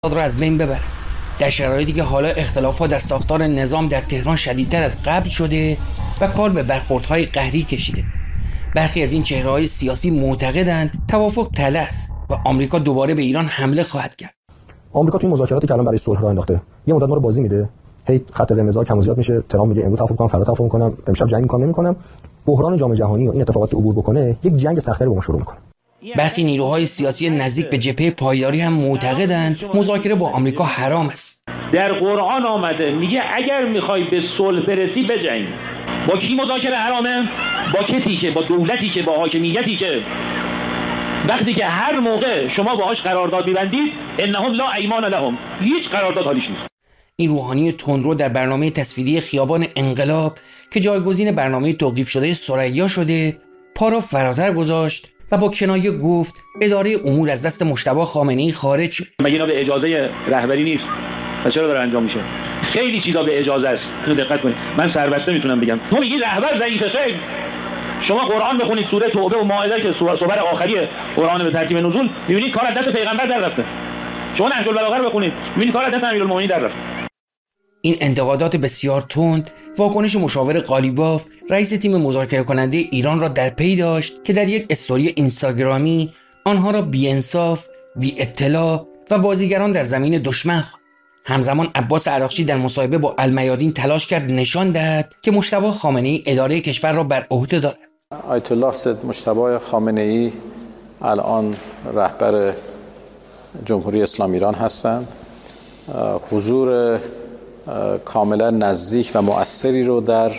را از بین ببرد. در شرایطی که حالا اختلافات در ساختار نظام در تهران شدیدتر از قبل شده و کار به برخوردهای قهری کشیده. برخی از این چهره‌های سیاسی معتقدند توافق طلب است و آمریکا دوباره به ایران حمله خواهد کرد. آمریکا توی مذاکراتی که الان برای صلح راه انداخته یه مدت ما رو بازی میده، هی خط قرمزها کم و زیاد میشه، ترامپ میگه امروز توافق کنم، فردا توافق کنم، امشب جنگ میکنم نمیکنم. بحران جام جهانی و این اتفاقات که عبور بکنه یک جنگ سخت‌تری با ما شروع میکنه. برخی نیروهای سیاسی نزدیک به جبهه پایداری هم معتقدند مذاکره با آمریکا حرام است. در قرآن آمده میگه اگر میخوای به صلح برسی بجنگ. با کی مذاکره حرامه؟ با کسی که با دولتی که با حاکمیتی که وقتی که هر موقع شما باهاش قرارداد می‌بندید انهم لا ایمان لهم، هیچ قرارداد حالیش نیست. این روحانی تندرو در برنامه تصویری خیابان انقلاب که جایگزین برنامه توقیف شده ثریا شده پا را فراتر گذاشت و با کنایه گفت اداره امور از دست مجتبی خامنه‌ای خارج شد. مگه اینا به اجازه رهبری نیست؟ پس چرا داره انجام میشه؟ خیلی چیزا به اجازه است. اینو دقت کنید. من سربسته میتونم بگم. تو میگی رهبر ضعیفه. خیر. شما قرآن بخونید سوره توبه و مائده که سوره آخری قرآن به ترتیب نزول، میبینید کار از دست پیغمبر در رفته. شما نهج البلاغه بخونید، میبینید کار از دست امیرالمومنین در رفته. این انتقادات بسیار تند واکنش مشاور قالیباف رئیس تیم مذاکره کننده ایران را در پی داشت که در یک استوری اینستاگرامی آنها را بی‌انصاف، بی اطلاع و بازیگران در زمین دشمن خواند. همزمان عباس عراقچی در مصاحبه با المیادین تلاش کرد نشان دهد که مجتبی خامنه‌ای اداره کشور را بر عهده دارد. آیت الله سید مجتبی خامنه‌ای الان رهبر جمهوری اسلامی ایران هستند. حضور کاملا نزدیک و مؤثری رو در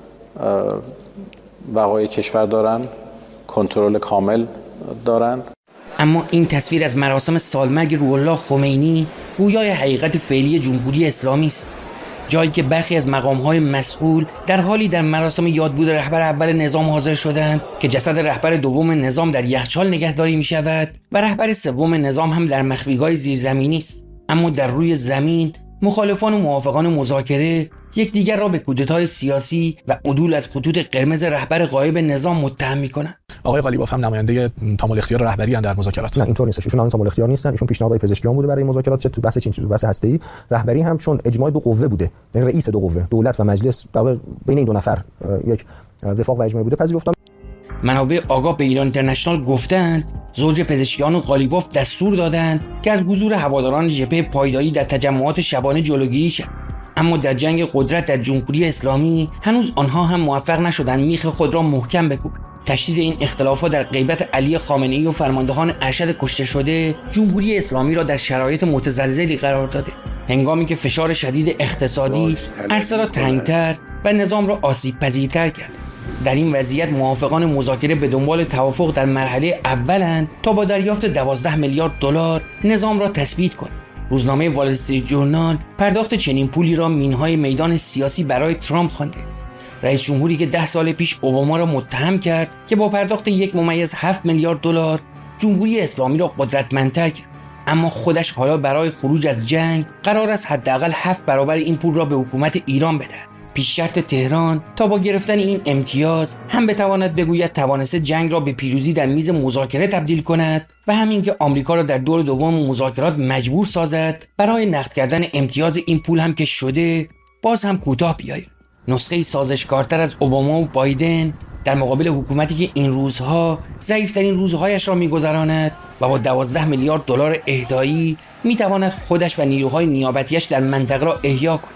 وقایع کشور دارن، کنترل کامل دارن. اما این تصویر از مراسم سالمرگ روح الله خمینی گویای حقیقت فعلی جمهوری اسلامی است، جایی که برخی از مقام‌های مسئول در حالی در مراسم یادبود رهبر اول نظام حاضر شدند که جسد رهبر دوم نظام در یخچال نگهداری می‌شود و رهبر سوم نظام هم در مخفیگاه زیرزمینی است. اما در روی زمین مخالفان و موافقان مذاکره یکدیگر را به کودتای سیاسی و عدول از خطوط قرمز رهبر غایب نظام متهم می‌کنند. آقای قالیباف هم نماینده تمام اختیار رهبری در مذاکرات. نه اینطور نیستش. ایشون هم تمام اختیار نیستن. ایشون پیشنهادهای پزشکیان بوده برای مذاکرات، چه تو بحث چین چه تو بحث هسته‌ای. رهبری هم چون اجماع دو قوه بوده، یعنی رئیس دو قوه، دولت و مجلس، بین این دو نفر یک وفاق و اجماعی بوده، پذیرفتن. منابع آگاه به ایران اینترنشنال گفتند زوج پزشکیان و قالیباف دستور دادند که از حضور هواداران جبهه پایداری در تجمعات شبانه جلوگیری شود. اما در جنگ قدرت در جمهوری اسلامی هنوز آنها هم موفق نشدند میخ خود را محکم بکوبند. تشدید این اختلافات در غیبت علی خامنه‌ای و فرماندهان ارشد کشته شده جمهوری اسلامی را در شرایط متزلزلی قرار داده، هنگامی که فشار شدید اقتصادی عرصه را تنگتر و نظام را آسیب پذیرتر کرد. در این وضعیت موافقان مذاکره به دنبال توافق در مرحله اولند تا با دریافت 12 میلیارد دلار نظام را تثبیت کنند. روزنامه وال استریت جورنال پرداخت چنین پولی را مینهای میدان سیاسی برای ترامپ خوانده. رئیس جمهوری که 10 سال پیش اوباما را متهم کرد که با پرداخت 1.7 میلیارد دلار جمهوری اسلامی را قدرتمندتر کرد، اما خودش حالا برای خروج از جنگ قرار است حداقل 7 برابر این پول را به حکومت ایران بدهد. پیش شرط تهران تا با گرفتن این امتیاز هم بتواند بگوید توانسته جنگ را به پیروزی در میز مذاکره تبدیل کند و همین که آمریکا را در دور دوم مذاکرات مجبور سازد برای نقد کردن امتیاز این پول هم که شده باز هم کوتاه بیاید. نسخه سازشکارتر از اوباما و بایدن در مقابل حکومتی که این روزها ضعیف‌ترین روزهایش را می‌گذراند و با 12 میلیارد دلار اهدایی می‌تواند خودش و نیروهای نیابتیش در منطقه را احیا کند.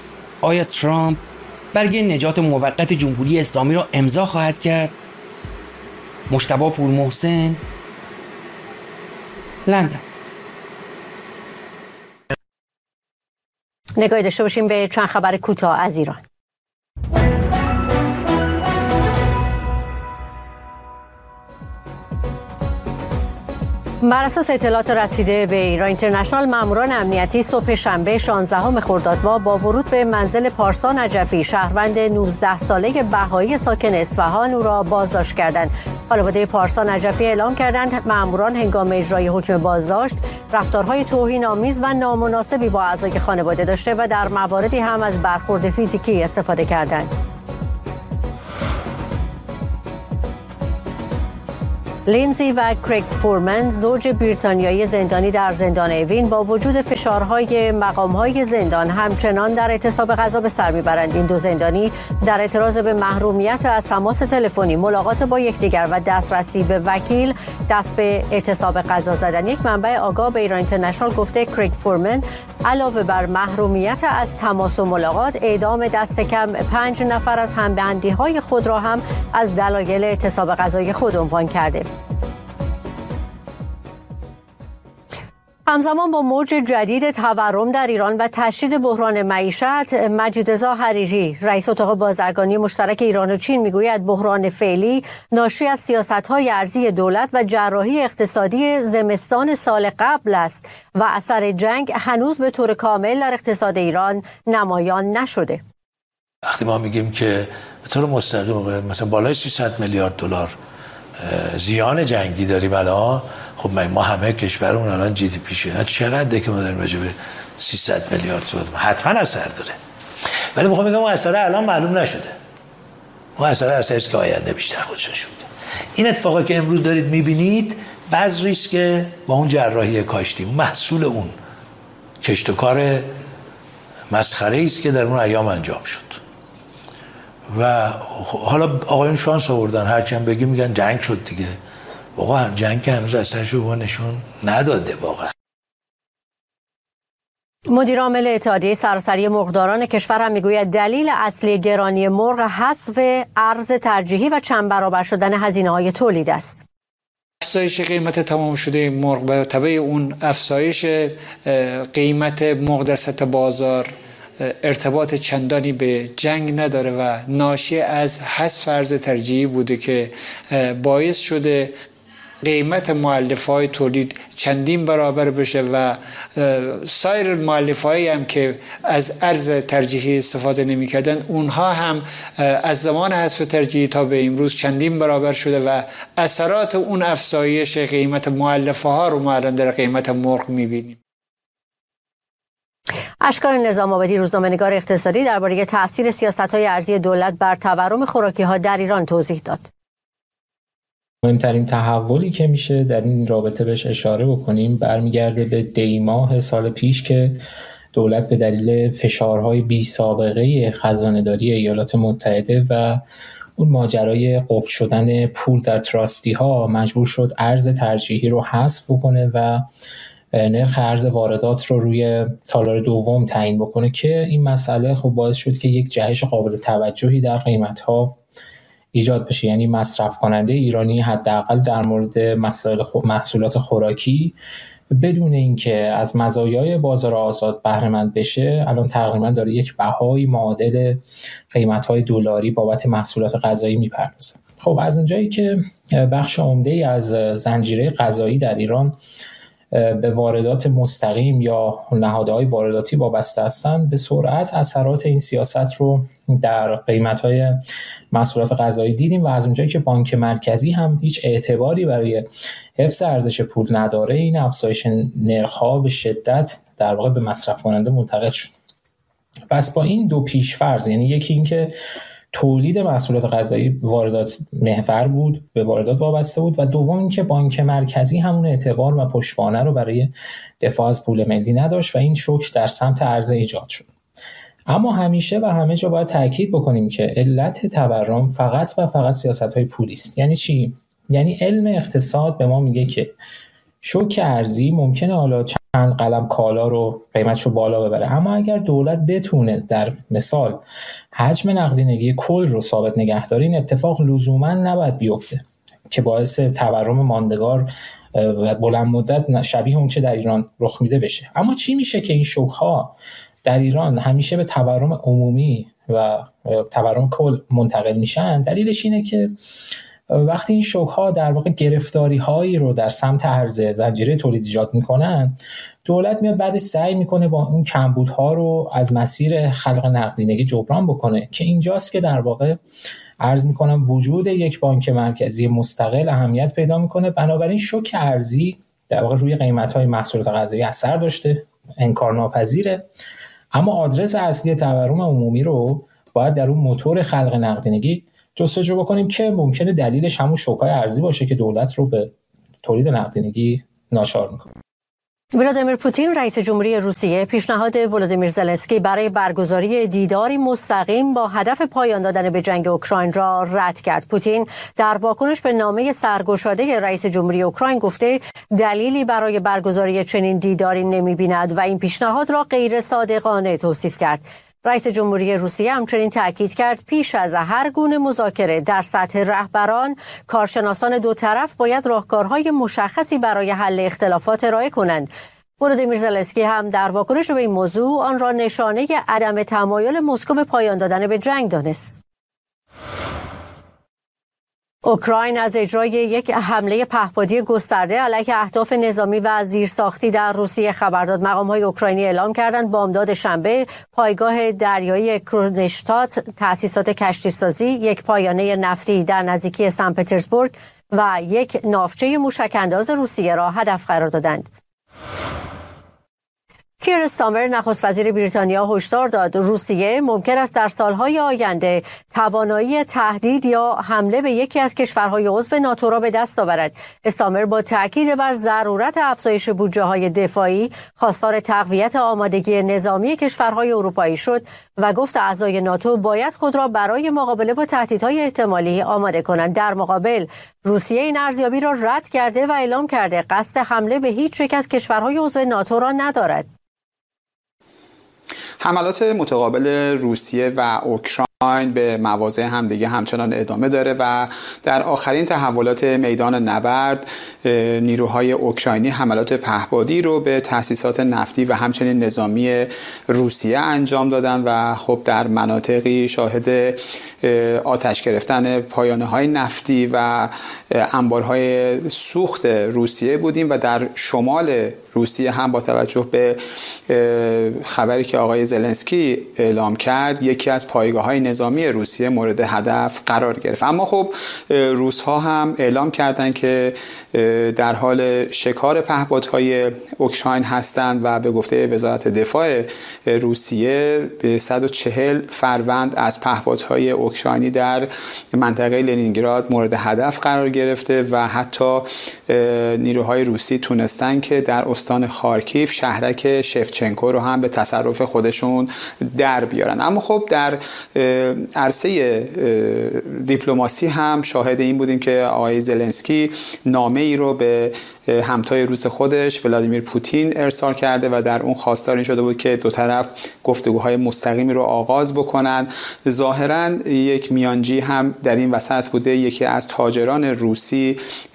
آیا ترامپ برگه نجات موقت جمهوری اسلامی را امضا خواهد کرد؟ مجتبی پورمحسن، لندن. نگاهی داشته باشیم به چند خبر کوتاه از ایران. بر اساس اطلاعات رسیده به ایران اینترنشنال، ماموران امنیتی صبح شنبه 16 خرداد ماه با ورود به منزل پارسا نجفی، شهروند 19 ساله بهایی ساکن اصفهان، او را بازداشت کردند. خانواده پارسا نجفی اعلام کردند ماموران هنگام اجرای حکم بازداشت رفتارهای توهین‌آمیز و نامناسبی با اعضای خانواده داشته و در مواردی هم از برخورد فیزیکی استفاده کردند. لینزی و کریگ فورمن، زوج بریتانیایی زندانی در زندان اوین، با وجود فشارهای مقامهای زندان همچنان در اعتصاب غذا به سر میبرند. این دو زندانی در اعتراض به محرومیت از تماس تلفنی، ملاقات با یکدیگر و دسترسی به وکیل دست به اعتصاب غذا زدند. یک منبع آگاه به ایران اینترنشنال گفته کریگ فورمن علاوه بر محرومیت از تماس و ملاقات، اعدام دست کم 5 نفر از همبندی‌های خود را هم از دلایل اعتصاب غذای خود عنوان کرده. همزمان با موج جدید تورم در ایران و تشدید بحران معیشت، مجیدرضا حریری، رئیس اتاق بازرگانی مشترک ایران و چین، میگوید بحران فعلی ناشی از سیاست‌های ارزی دولت و جراحی اقتصادی زمستان سال قبل است و اثر جنگ هنوز به طور کامل در اقتصاد ایران نمایان نشده. وقتی ما میگیم که به طور مستقیم مثلا بالای 300 میلیارد دلار زیان جنگی داریم الان، خب ما همه کشورمون الان جی دی پی شده چقدره که ما داریم راجع به 300 میلیارد صحبت می‌کنیم، حتما اثر داره. ولی میخوام بگم اون اثر الان معلوم نشده. اون اثری که آینده بیشتر خودش نشون میده. این اتفاقی که امروز دارید میبینید بذری است که با اون جراحی کاشتی محصول اون کشت و کار مسخره‌ای است که در اون ایام انجام شد. و حالا آقایون شانس آوردن، هرچند بگیم میگن جنگ شد دیگه. واقعا جنگ که هنوز اثرش رو نشون نداده. واقعا مدیر عامل اتحادیه سراسری مرغداران کشور هم میگوید دلیل اصلی گرانی مرغ حذف ارز ترجیحی و چند برابر شدن هزینه‌های تولید است. افزایش قیمت تمام شده مرغ به تبع اون افزایش قیمت مرغ در سطح بازار ارتباط چندانی به جنگ نداره و ناشی از حذف ارز ترجیحی بوده که باعث شده قیمت مؤلفه‌های تولید چندین برابر بشه و سایر مؤلفه‌هایی هم که از ارز ترجیحی استفاده نمی‌کردن اونها هم از زمان حذف ترجیحی تا به امروز چندین برابر شده و اثرات اون افزایش قیمت مؤلفه‌ها رو ما الان در قیمت مرغ می‌بینیم. اشکان نظام آبادی، روزنامه‌نگار اقتصادی، درباره تأثیر سیاست‌های ارزی دولت بر تورم خوراکی‌ها در ایران توضیح داد. مهمترین تحولی که میشه در این رابطه بهش اشاره بکنیم برمیگرده به دی ماه سال پیش که دولت به دلیل فشارهای بی سابقه خزانه‌داری ایالات متحده و اون ماجرای قفل شدن پول در تراستی ها مجبور شد ارز ترجیحی رو حذف بکنه و نرخ ارز واردات رو روی تالار دوم تعیین بکنه که این مسئله خب باعث شد که یک جهش قابل توجهی در قیمت‌ها ایجاد بشه. یعنی مصرف کننده ایرانی حداقل در مورد محصولات خوراکی بدون اینکه از مزایای بازار آزاد بهره مند بشه الان تقریبا داره یک بهای معادل قیمت‌های دلاری بابت محصولات غذایی میپردازه. خب از اونجایی که بخش عمده‌ای از زنجیره غذایی در ایران به واردات مستقیم یا نهادهای وارداتی وابسته هستند، به سرعت اثرات این سیاست رو در قیمت‌های محصولات غذایی دیدیم و از اونجایی که بانک مرکزی هم هیچ اعتباری برای حفظ ارزش پول نداره، این افزایش نرخ‌ها به شدت در واقع به مصرف کننده منتقل شد. پس با این دو پیش‌فرض، یعنی یکی این که تولید محصولات غذایی واردات محور بود، به واردات وابسته بود، و دوم اینکه بانک مرکزی همون اعتبار و پشتوانه رو برای دفاع از پول ملی نداشت و این شوک در سمت عرضه ایجاد شد. اما همیشه و همه جا باید تاکید بکنیم که علت تورم فقط و فقط سیاست‌های پولی است. یعنی چی؟ یعنی علم اقتصاد به ما میگه که شوک ارزی ممکنه حالا چند قلم کالا رو قیمتش رو بالا ببره، اما اگر دولت بتونه در مثال حجم نقدینگی کل رو ثابت نگه داره، این اتفاق لزوما نباید بیفته که باعث تورم ماندگار و بلند مدت شبیه اون چه در ایران رخ میده بشه. اما چی میشه که این شوک‌ها در ایران همیشه به تورم عمومی و تورم کل منتقل میشن؟ دلیلش اینه که وقتی این شوک‌ها در واقع گرفتاری‌هایی رو در سمت عرضه زنجیره تولید ایجاد می‌کنن، دولت میاد بعدش سعی می‌کنه با اون کمبودها رو از مسیر خلق نقدینگی جبران بکنه که اینجاست که در واقع عرض می‌کنم وجود یک بانک مرکزی مستقل اهمیت پیدا می‌کنه. بنابراین شوک ارزی در واقع روی قیمت‌های محصولات غذایی اثر داشته، انکارناپذیره، اما آدرس اصلی تورم عمومی رو باید در اون موتور خلق نقدینگی جستجو بکنیم که ممکنه دلیلش همون شوک‌های ارزی باشه که دولت رو به تولید نقدینگی ناچار میکنه. ولادیمیر پوتین رئیس جمهوری روسیه پیشنهاد ولادیمیر زلنسکی برای برگزاری دیداری مستقیم با هدف پایان دادن به جنگ اوکراین را رد کرد. پوتین در واکنش به نامه سرگشاده رئیس جمهوری اوکراین گفته دلیلی برای برگزاری چنین دیداری نمی‌بیند و این پیشنهاد را غیر صادقانه توصیف کرد. رئیس جمهوری روسیه همچنین تاکید کرد پیش از هر گونه مذاکره در سطح رهبران، کارشناسان دو طرف باید راهکارهای مشخصی برای حل اختلافات ارائه کنند. ولادیمیر زلنسکی هم در واکنش به این موضوع آن را نشانه عدم تمایل مسکو به پایان دادن به جنگ دانست. اوکراین از اجرای یک حمله پهپادی گسترده علیه اهداف نظامی و زیرساختی در روسیه خبر داد. مقام‌های اوکراینی اعلام کردند بامداد شنبه پایگاه دریایی کرونشتات، تأسیسات کشتیسازی، یک پایانه نفتی در نزدیکی سن پترزبورگ و یک ناوچه موشک‌انداز روسیه را هدف قرار دادند. کیر استارمر نخست وزیر بریتانیا هشدار داد روسیه ممکن است در سالهای آینده توانایی تهدید یا حمله به یکی از کشورهای عضو ناتو را به دست آورد. استارمر با تاکید بر ضرورت افزایش بودجه‌های دفاعی خواستار تقویت آمادگی نظامی کشورهای اروپایی شد و گفت اعضای ناتو باید خود را برای مقابله با تهدیدهای احتمالی آماده کنند. در مقابل روسیه این ارزیابی را رد کرده و اعلام کرده قصد حمله به هیچ یک از کشورهای عضو ناتو را ندارد. حملات متقابل روسیه و اوکراین به مواضع همدیگه همچنان ادامه داره و در آخرین تحولات میدان نبرد نیروهای اوکراینی حملات پهپادی رو به تأسیسات نفتی و همچنین نظامی روسیه انجام دادن و خب در مناطقی شاهد آتش گرفتن پایانه‌های نفتی و انبارهای سوخت روسیه بودیم و در شمال روسیه هم با توجه به خبری که آقای زلنسکی اعلام کرد یکی از پایگاه‌های نظامی روسیه مورد هدف قرار گرفت. اما خب روس‌ها هم اعلام کردند که در حال شکار پهپادهای اوکراین هستند و به گفته وزارت دفاع روسیه به 140 فروند از پهپادهای اوکراینی در منطقه لنینگراد مورد هدف قرار گرفته و حتی نیروهای روسی تونستن که در استان خارکیف شهرک شفچنکو رو هم به تصرف خودشون در بیارن. اما خب در عرصه دیپلماسی هم شاهد این بودیم که آقای زلنسکی نامه ای رو به همتای روس خودش ولادیمیر پوتین ارسال کرده و در اون خواستار این شده بود که دو طرف گفتگوهای مستقیمی رو آغاز بکنن. ظاهراً یک میانجی هم در این وسط بوده. یکی از تاجران روسی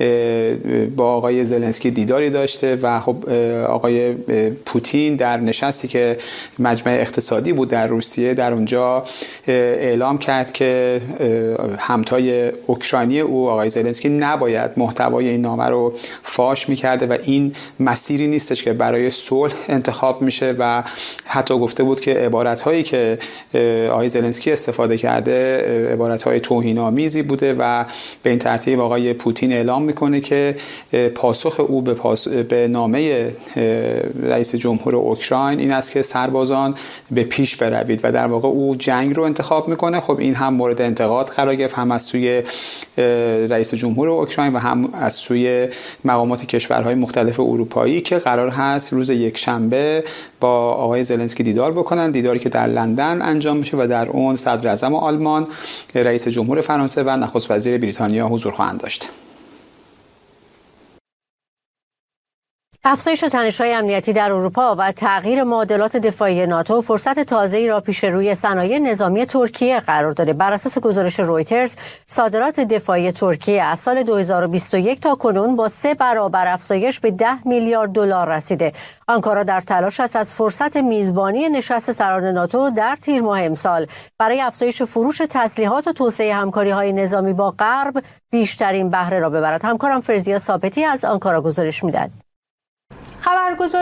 با آقای زلنسکی دیداری داشته و خب آقای پوتین در نشستی که مجمع اقتصادی بود در روسیه در اونجا اعلام کرد که همتای اوکراینی او آقای زلنسکی نباید محتوای این نامه رو فاش میکرده و این مسیری نیستش که برای صلح انتخاب میشه و حتی گفته بود که عبارت‌هایی که آقای زلنسکی استفاده کرده عبارت‌های توهین‌آمیزی بوده و به این ترتیب آقای پوتین اعلام میکنه که پاسخ او به نامه رئیس جمهور اوکراین این است که سربازان به پیش بروید و در واقع او جنگ رو انتخاب میکنه. خب این هم مورد انتقاد قرار گرفت هم از سوی رئیس جمهور اوکراین و هم از سوی مقامات کشورهای مختلف اروپایی که قرار هست روز یکشنبه با آقای زلنسکی دیدار بکنن، دیداری که در لندن انجام میشه و در اون صدر اعظم آلمان، رئیس جمهور فرانسه و نخست وزیر بریتانیا حضور خواهند داشت. افزایش تنش‌های امنیتی در اروپا و تغییر معادلات دفاعی ناتو فرصت تازه‌ای را پیش روی صنایع نظامی ترکیه قرار داده. بر اساس گزارش رویترز، صادرات دفاعی ترکیه از سال 2021 تا کنون با 3 برابر افزایش به 10 میلیارد دلار رسیده. آنکارا در تلاش است از فرصت میزبانی نشست سران ناتو در تیر ماه امسال برای افزایش فروش تسلیحات و توسعه همکاری‌های نظامی با غرب بیشترین بهره را ببرد. همکارم فرزیا ثابتی از آنکارا گزارش می‌دهد. خبرگزاری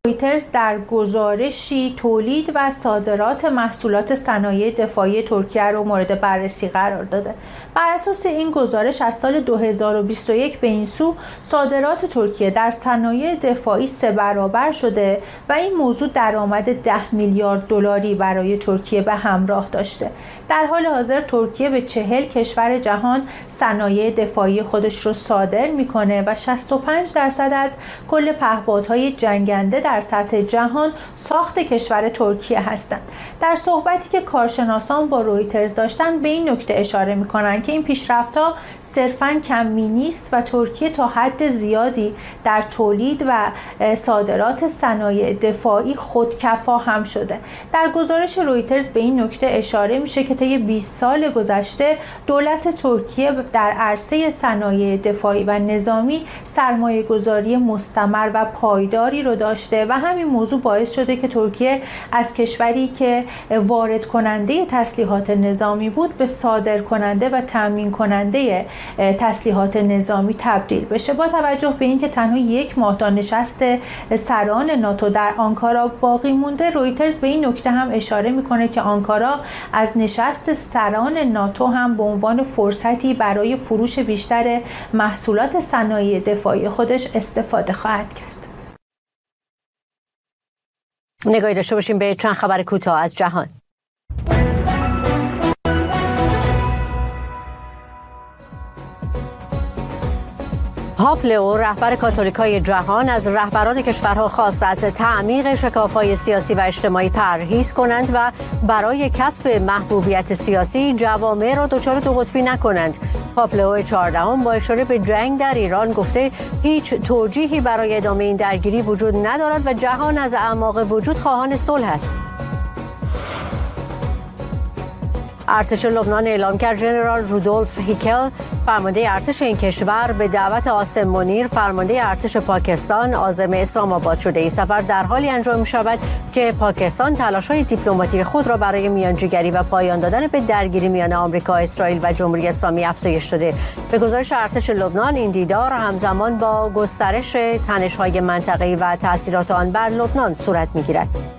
رویترز در گزارشی تولید و صادرات محصولات صنایع دفاعی ترکیه رو مورد بررسی قرار داده. بر اساس این گزارش از سال 2021 به این سو صادرات ترکیه در صنایع دفاعی 3 برابر شده و این موضوع درآمد 10 میلیارد دلاری برای ترکیه به همراه داشته. در حال حاضر ترکیه به 40 کشور جهان صنایع دفاعی خودش رو صادر میکنه و 65% از کل پهپادهای جنگنده در سطح جهان ساخت کشور ترکیه هستند. در صحبتی که کارشناسان با رویترز داشتن به این نکته اشاره میکنن که این پیشرفت‌ها صرفاً کمی نیست و ترکیه تا حد زیادی در تولید و صادرات صنایع دفاعی خودکفا هم شده. در گزارش رویترز به این نکته اشاره میشه که طی 20 سال گذشته دولت ترکیه در عرصه صنایع دفاعی و نظامی سرمایه‌گذاری مستمر و پایداری رو داشته و همین موضوع باعث شده که ترکیه از کشوری که وارد کننده تسلیحات نظامی بود به صادر کننده و تامین کننده تسلیحات نظامی تبدیل بشه. با توجه به اینکه تنها 1 ماه تا نشست سران ناتو در آنکارا باقی مونده، رویترز به این نکته هم اشاره میکنه که آنکارا از نشست سران ناتو هم به عنوان فرصتی برای فروش بیشتر محصولات صنایع دفاعی خودش استفاده خواهد کرد. نگاهی داشته باشیم به چند خبر کوتاه از جهان. پاپ لئو رهبر کاتولیکای جهان از رهبران کشورها خواست از تعمیق شکاف‌های سیاسی و اجتماعی پرهیز کنند و برای کسب محبوبیت سیاسی جوامع را دچار 2 قطبی نکنند. پاپ لئو 14 با اشاره به جنگ در ایران گفته هیچ توجیهی برای ادامه این درگیری وجود ندارد و جهان از اعماق وجود خواهان صلح است. ارتش لبنان اعلام کرد ژنرال رودولف هیکل فرمانده ارتش این کشور به دعوت آسم منیر فرمانده ارتش پاکستان عازم اسلام آباد شده. این سفر در حالی انجام می‌شود که پاکستان تلاش‌های دیپلماتیک خود را برای میانجیگری و پایان دادن به درگیری میان آمریکا، اسرائیل و جمهوری اسلامی افزایش داده. به گزارش ارتش لبنان این دیدار همزمان با گسترش تنش‌های منطقه‌ای و تأثیرات آن بر لبنان صورت می‌گیرد.